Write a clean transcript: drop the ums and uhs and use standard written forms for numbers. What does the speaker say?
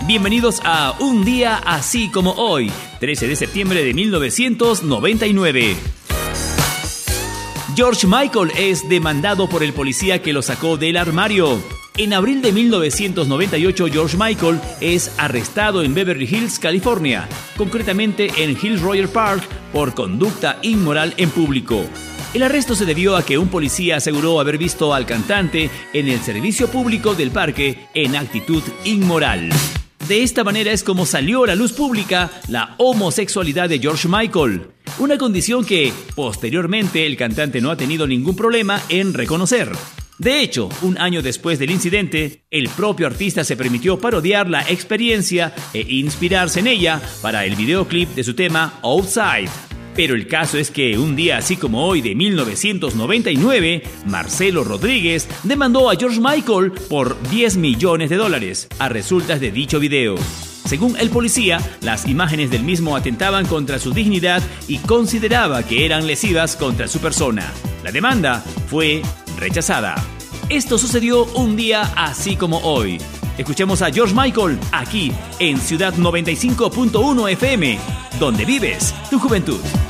Bienvenidos a Un Día Así Como Hoy, 13 de septiembre de 1999. George Michael es demandado por el policía que lo sacó del armario. En abril de 1998, George Michael es arrestado en Beverly Hills, California, concretamente en Hills Royal Park, por conducta inmoral en público. El arresto se debió a que un policía aseguró haber visto al cantante en el servicio público del parque en actitud inmoral. De esta manera es como salió a la luz pública la homosexualidad de George Michael, una condición que, posteriormente, el cantante no ha tenido ningún problema en reconocer. De hecho, un año después del incidente, el propio artista se permitió parodiar la experiencia e inspirarse en ella para el videoclip de su tema Outside. Pero el caso es que un día así como hoy de 1999, Marcelo Rodríguez demandó a George Michael por $10 millones a resultas de dicho video. Según el policía, las imágenes del mismo atentaban contra su dignidad y consideraba que eran lesivas contra su persona. La demanda fue rechazada. Esto sucedió un día así como hoy. Escuchemos a George Michael aquí en Ciudad 95.1 FM, donde vives tu juventud.